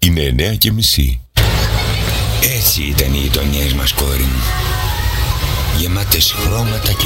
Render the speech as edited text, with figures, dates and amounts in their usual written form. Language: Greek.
Είναι 9:30. Έτσι ήταν οι γειτονιές μας, κόρη μου. Γεμάτες χρώματα και